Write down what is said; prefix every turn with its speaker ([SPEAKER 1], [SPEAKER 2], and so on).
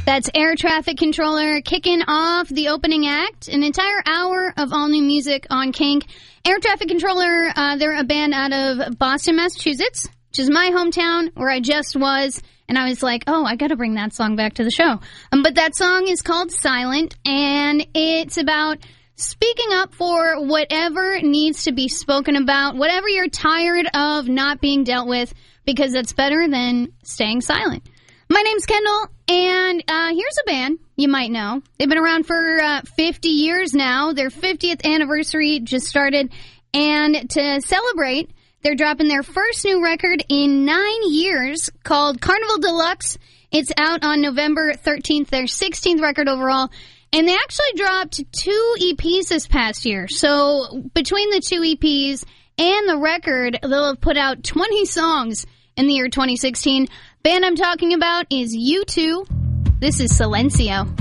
[SPEAKER 1] That's Air Traffic Controller kicking off the opening act. An entire hour of all new music on Kink. Air Traffic Controller, they're a band out of Boston, Massachusetts, which is my hometown where I just was. And I was like, oh, I got to bring that song back to the show. But that song is called Silent, and it's about speaking up for whatever needs to be spoken about, whatever you're tired of not being dealt with, because that's better than staying silent. My name's Kendall, and here's a band you might know. They've been around for 50 years now. Their 50th anniversary just started, and to celebrate, they're dropping their first new record in 9 years called Carnival Deluxe. It's out on November 13th, their 16th record overall, and they actually dropped 2 EPs this past year. So between the 2 EPs and the record, they'll have put out 20 songs in the year 2016. Band I'm talking about is U2. This is Silencio.